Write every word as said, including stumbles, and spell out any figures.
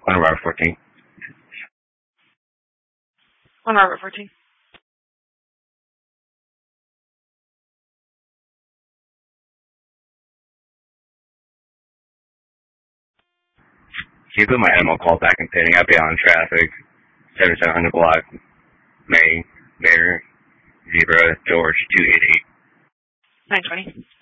One Robert fourteen. One Robert fourteen. Can you put my animal call back in pending? I'll be on traffic. seventy-seven hundred block. May, Mayor, Zebra, George, two eight eight. nine twenty.